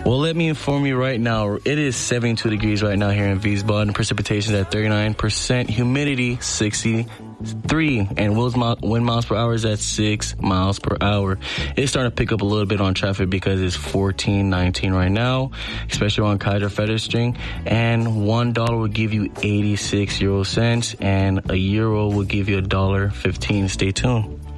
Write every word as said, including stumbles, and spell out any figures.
Well, let me inform you right now. It is seventy-two degrees right now here in Wiesbaden. Precipitation is at thirty-nine percent. Humidity, sixty-three. And wind miles per hour is at six miles per hour. It's starting to pick up a little bit on traffic because it's fourteen nineteen right now, especially on Kaiser Federstring. And one dollar will give you eighty-six euro cents, and a euro will give you a dollar fifteen. Stay tuned.